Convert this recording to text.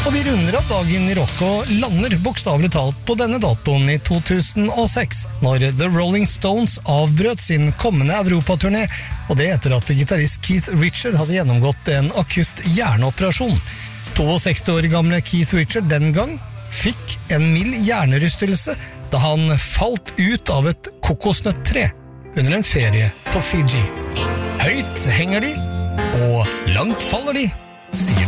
Og vi runder opp dagen i rock og lander bokstavelig talt på denne datoen i 2006, når The Rolling Stones avbrøt sin kommende Europaturné, og det etter at gitarist Keith Richard hadde gjennomgått en akutt hjerneoperasjon. 62 år gamle Keith Richard den gang fikk en mild hjernerystelse da han falt ut av et kokosnøttre under en ferie på Fiji. Høyt henger de, og langt faller de, sier